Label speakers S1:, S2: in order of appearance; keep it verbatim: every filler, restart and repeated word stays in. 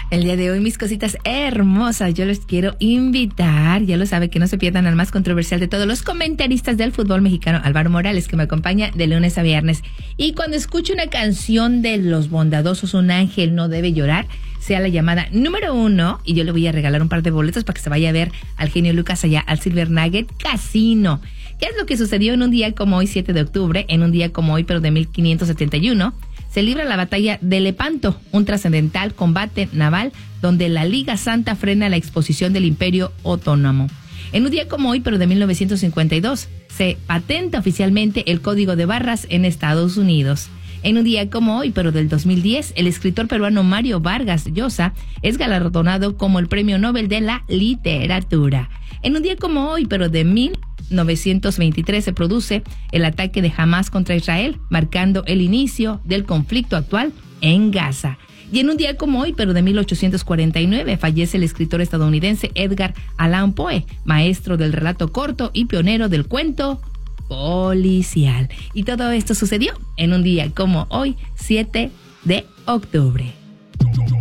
S1: El día de hoy, mis cositas hermosas, yo les quiero invitar, ya lo sabe, que no se pierdan al más controversial de todos los comentaristas del fútbol mexicano, Álvaro Morales, que me acompaña de lunes a viernes. Y cuando escuche una canción de Los Bondadosos, Un Ángel No Debe Llorar, sea la llamada número uno, y yo le voy a regalar un par de boletos para que se vaya a ver al genio Lucas allá al Silver Nugget Casino. ¿Qué es lo que sucedió en un día como hoy, siete de octubre, en un día como hoy, pero de mil quinientos setenta y uno? Se libra la batalla de Lepanto, un trascendental combate naval donde la Liga Santa frena la exposición del Imperio Otomano. En un día como hoy, pero de mil novecientos cincuenta y dos, se patenta oficialmente el Código de Barras en Estados Unidos. En un día como hoy, pero del dos mil diez, el escritor peruano Mario Vargas Llosa es galardonado como el Premio Nobel de la Literatura. En un día como hoy, pero de mil novecientos veintitrés, se produce el ataque de Hamás contra Israel, marcando el inicio del conflicto actual en Gaza. Y en un día como hoy, pero de mil ochocientos cuarenta y nueve, fallece el escritor estadounidense Edgar Allan Poe, maestro del relato corto y pionero del cuento policial. Y todo esto sucedió en un día como hoy, siete de octubre.